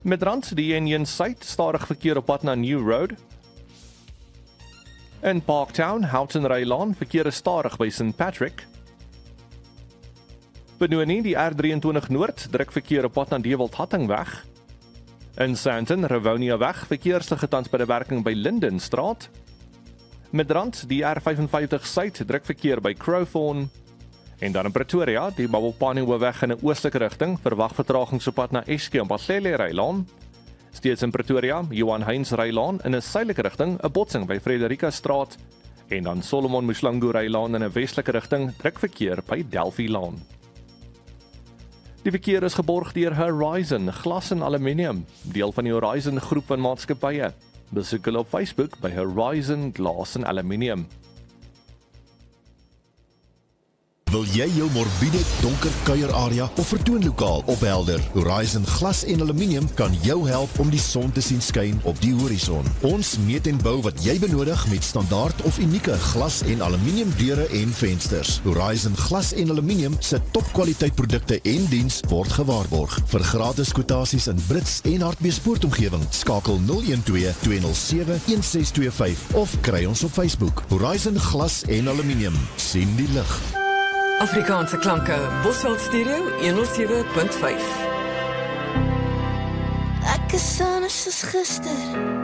Midrand, die N1 Suid, stadig verkeer op pad na New Road. In Parktown, Houghton Rylaan, verkeer is stadig by St. Patrick. Benoni, die R23 Noord, druk verkeer op pad na Dewald-Hattingweg. In Sandton, Rivonia weg, verkeerslige tans by die werking by Lindenstraat. Midrand, die R55 Suid, druk verkeer by Crowthorne. En dan in Pretoria, die Mabopane weg in 'n oostelike rigting, verwag vertragings op pad na Eske en Batlele Rylaan. Steeds in Pretoria, Johan Heinz Rylaan in 'n suidelike rigting, 'n botsing by Frederika Straat. En dan Solomon Mshlangu Rylaan in 'n westelike rigting, druk verkeer by Delphi Laan. Die verkeer is geborg deur Horizon Glas en Aluminium, deel van die Horizon groep van maatskappye. Besoek hulle op Facebook by Horizon Glas en Aluminium. Wil jy jou morbiede, donker kuierarea of vertoonlokaal ophelder? Horizon Glas en Aluminium kan jou help om die son te sien skyn op die horison. Ons meet en bou wat jy benodig met standaard of unieke glas en aluminium deure en vensters. Horizon Glas en Aluminium se topkwaliteit produkte en diens word gewaarborg. Vir gratis kwotasies in Brits en Hartbeespoortomgewing, skakel 012-207-1625 of kry ons op Facebook. Horizon Glas en Aluminium, sien die lig. Afrikaanse klanke, Bosveld Stereo 107.5. Ek is anders as gister.